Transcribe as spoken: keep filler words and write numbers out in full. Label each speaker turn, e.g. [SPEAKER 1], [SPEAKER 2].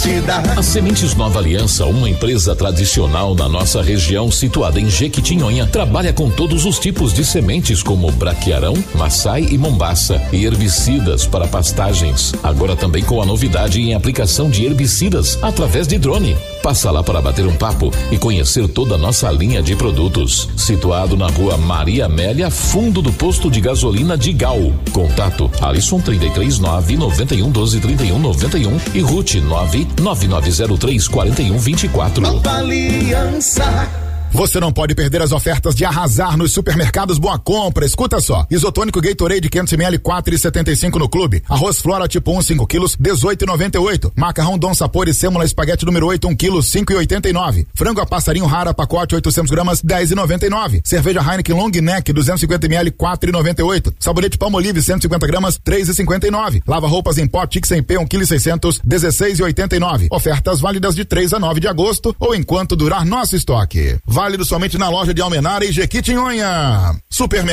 [SPEAKER 1] garantida.
[SPEAKER 2] A Sementes Nova Aliança, uma empresa tradicional na nossa região, situada em Jequitinhonha, trabalha com todos os tipos de sementes como braquiarão, maçai e mombaça e herbicidas para pastagens. Agora também com a novidade em aplicação de herbicidas através de drone. Passa lá para bater um papo e conhecer toda a nossa linha de produtos. Situado na rua Maria Amélia, fundo do posto de gasolina de Gal. Contato Alisson trinta e três, nove noventa e um, doze, trinta e um, noventa e um e Ruth nove nove nove zero três, quatro um dois quatro.
[SPEAKER 1] Nova Aliança.
[SPEAKER 3] Você não pode perder as ofertas de arrasar nos supermercados Boa Compra. Escuta só. Isotônico Gatorade quinhentos mililitros, quatro e setenta e cinco no clube. Arroz Flora tipo um, cinco quilos, dezoito e noventa e oito. Macarrão Dom Sapor e sêmola espaguete número oito, um quilo, cinco e oitenta e nove. Frango a passarinho rara, pacote oitocentos gramas, dez e noventa e nove. Cerveja Heineken Long Neck duzentos e cinquenta mililitros, quatro e noventa e oito. Sabonete Palmolive cento e cinquenta gramas, três e cinquenta e nove. Lava roupas em pó Tix em P um quilo e seiscentos, dezesseis e oitenta e nove. Ofertas válidas de três a nove de agosto ou enquanto durar nosso estoque. Válido somente na loja de Almenara e Jequitinhonha. Supermercado